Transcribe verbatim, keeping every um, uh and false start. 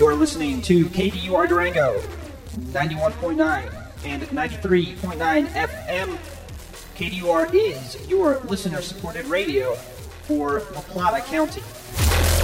You're listening to K D U R Durango, ninety-one point nine and ninety-three point nine F M. K D U R is your listener-supported radio for La Plata County.